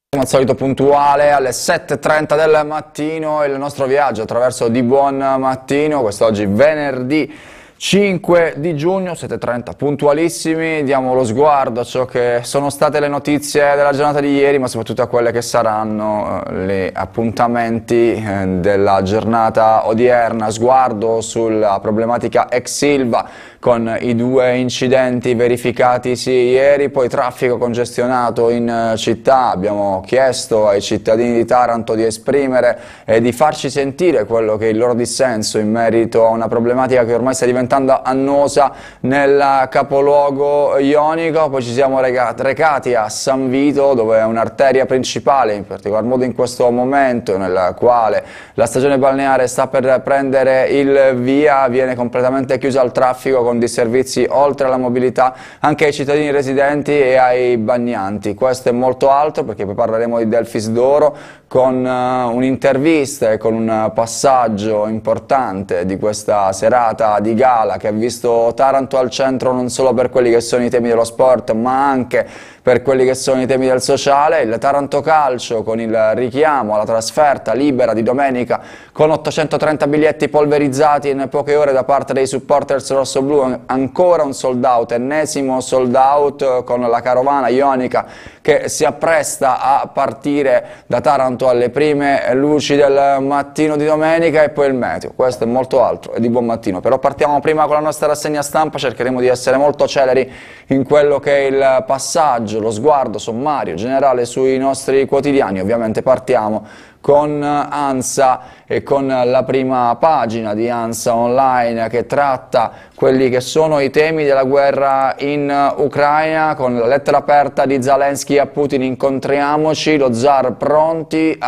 Come al solito puntuale alle 7:30 del mattino il nostro viaggio attraverso Di Buon Mattino, quest'oggi venerdì 5 di giugno, 7:30 puntualissimi, diamo lo sguardo a ciò che sono state le notizie della giornata di ieri, ma soprattutto a quelle che saranno gli appuntamenti della giornata odierna, sguardo sulla problematica ex Ilva con i due incidenti verificatisi ieri, poi traffico congestionato in città. Abbiamo chiesto ai cittadini di Taranto di esprimere e di farci sentire quello che è il loro dissenso in merito a una problematica che ormai sta diventando annosa nel capoluogo ionico. Poi ci siamo recati a San Vito, dove è un'arteria principale, in particolar modo in questo momento nel quale la stagione balneare sta per prendere il via, viene completamente chiusa al traffico con disservizi oltre alla mobilità anche ai cittadini residenti e ai bagnanti. Questo e molto altro, perché poi parleremo di Delfis d'Oro con un'intervista e con un passaggio importante di questa serata di gala che ha visto Taranto al centro non solo per quelli che sono i temi dello sport, ma anche per quelli che sono i temi del sociale. Il Taranto Calcio con il richiamo alla trasferta libera di domenica con 830 biglietti polverizzati in poche ore da parte dei supporters rossoblù, ancora un sold out, ennesimo sold out, con la carovana ionica che si appresta a partire da Taranto alle prime luci del mattino di domenica, e poi il meteo. Questo è molto altro, è Di Buon Mattino. Però partiamo prima con la nostra rassegna stampa, cercheremo di essere molto celeri in quello che è il passaggio, lo sguardo sommario generale sui nostri quotidiani. Ovviamente partiamo con ANSA e con la prima pagina di ANSA Online, che tratta quelli che sono i temi della guerra in Ucraina, con la lettera aperta di Zelensky a Putin: incontriamoci, lo zar pronti